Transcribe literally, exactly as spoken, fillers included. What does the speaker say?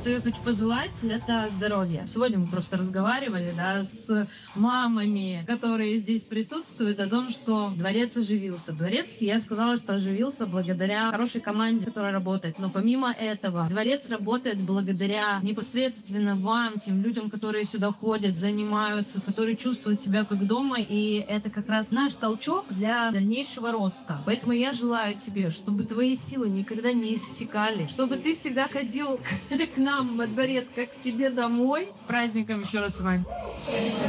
что я хочу пожелать, это здоровье. Сегодня мы просто разговаривали, да, с мамами, которые здесь присутствуют, о том, что дворец оживился. Дворец, я сказала, что оживился благодаря хорошей команде, которая работает. Но помимо этого, дворец работает благодаря непосредственно вам, тем людям, которые сюда ходят, занимаются, которые чувствуют себя как дома, и это как раз наш толчок для дальнейшего роста. Поэтому я желаю тебе, чтобы твои силы никогда не иссякали, чтобы ты всегда ходил к нам во дворец как к себе домой. С праздником еще раз с вами.